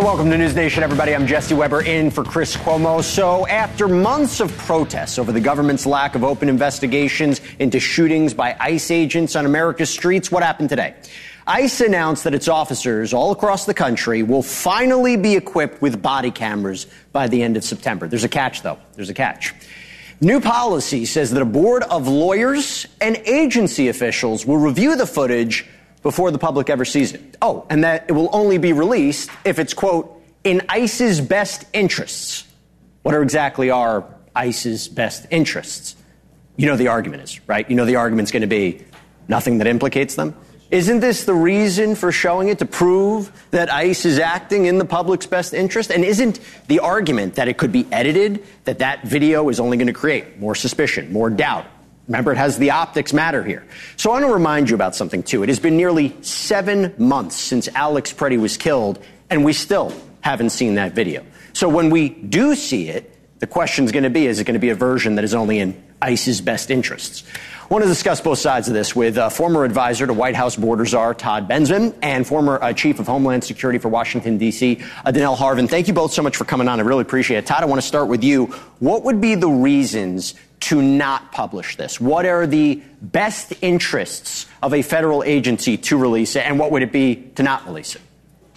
Welcome to News Nation, everybody. I'm Jesse Weber in for Chris Cuomo. So after months of protests over the government's lack of open investigations into shootings by ICE agents on America's streets, what happened today? ICE announced that its officers all across the country will finally be equipped with body cameras by the end of September. There's a catch, though. There's a catch. New policy says that a board of lawyers and agency officials will review the footage before the public ever sees it. Oh, and that it will only be released if it's, quote, in ICE's best interests. What exactly are ICE's best interests? You know the argument is, right? You know the argument's going to be nothing that implicates them. Isn't this the reason for showing it, to prove that ICE is acting in the public's best interest? And isn't the argument that it could be edited, that that video is only going to create more suspicion, more doubt? Remember, it has the optics matter here. So I want to remind you about something, too. It has been nearly 7 months since Alex Preddy was killed, and we still haven't seen that video. So when we do see it, the question's going to be, is it going to be a version that is only in ICE's best interests? I want to discuss both sides of this with former advisor to White House border czar Todd Bensman and former chief of Homeland Security for Washington, D.C., Donell Harvin. Thank you both so much for coming on. I really appreciate it. Todd, I want to start with you. What would be the reasons to not publish this? What are the best interests of a federal agency to release it, and what would it be to not release it?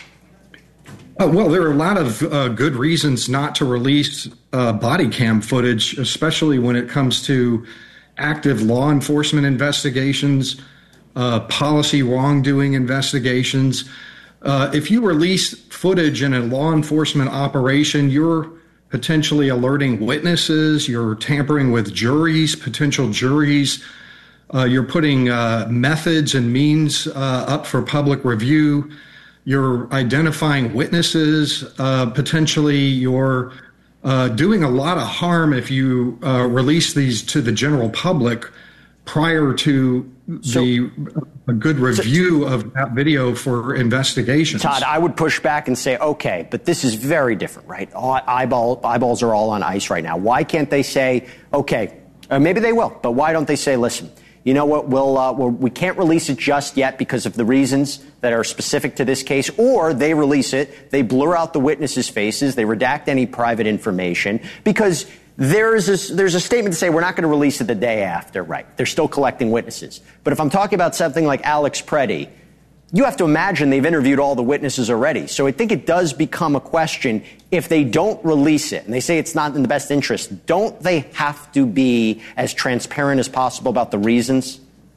Well, there are a lot of good reasons not to release body cam footage, especially when it comes to active law enforcement investigations, policy wrongdoing investigations. If you release footage in a law enforcement operation, you're potentially alerting witnesses, you're tampering with juries, potential juries, you're putting methods and means up for public review, you're identifying witnesses, potentially you're doing a lot of harm if you release these to the general public prior to a good review of that video for investigations. Todd, I would push back and say, okay, but this is very different, right? Eyeballs are all on ICE right now. Why can't they say, okay, maybe they will, but why don't they say, listen, you know what, we can't release it just yet because of the reasons that are specific to this case, or they release it, they blur out the witnesses' faces, they redact any private information, because there's a statement to say we're not going to release it the day after, right? They're still collecting witnesses. But if I'm talking about something like Alex Preddy, you have to imagine they've interviewed all the witnesses already. So I think it does become a question, if they don't release it and they say it's not in the best interest, don't they have to be as transparent as possible about the reasons?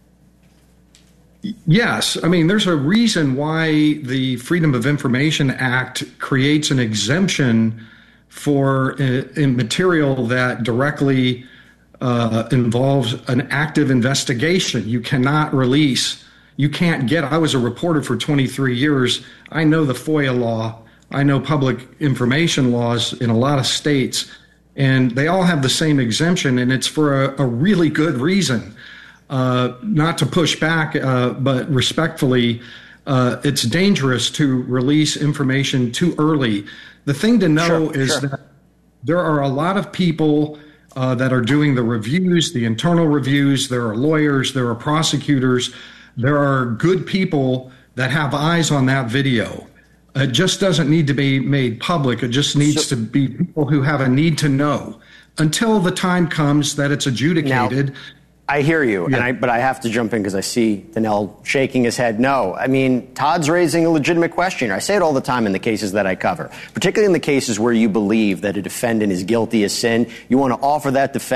Yes. I mean, there's a reason why the Freedom of Information Act creates an exemption for material that directly involves an active investigation. You cannot release. You can't get. I was a reporter for 23 years. I know the FOIA law. I know public information laws in a lot of states, and they all have the same exemption, and it's for a really good reason. Not to push back, but respectfully, it's dangerous to release information too early. The thing to know is that there are a lot of people that are doing the reviews, the internal reviews. There are lawyers, there are prosecutors. There are good people that have eyes on that video. It just doesn't need to be made public. It just needs to be people who have a need to know until the time comes that it's adjudicated. Now, I hear you, yeah. But I have to jump in because I see Donell shaking his head no. I mean, Todd's raising a legitimate question. I say it all the time in the cases that I cover, particularly in the cases where you believe that a defendant is guilty of sin. You want to offer that defendant